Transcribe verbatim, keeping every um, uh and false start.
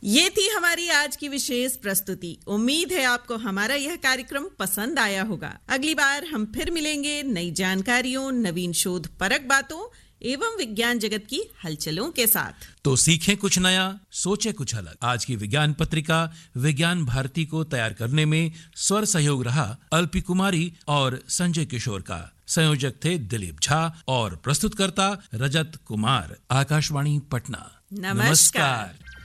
ये थी हमारी आज की विशेष प्रस्तुति। उम्मीद है आपको हमारा यह कार्यक्रम पसंद आया होगा। अगली बार हम फिर मिलेंगे नई जानकारियों, नवीन शोध परक बातों एवं विज्ञान जगत की हलचलों के साथ। तो सीखें कुछ नया, सोचें कुछ अलग। आज की विज्ञान पत्रिका विज्ञान भारती को तैयार करने में स्वर सहयोग रहा अल्पी कुमारी और संजय किशोर का। संयोजक थे दिलीप झा और प्रस्तुतकर्ता रजत कुमार। आकाशवाणी पटना। नमस्कार, नमस्कार।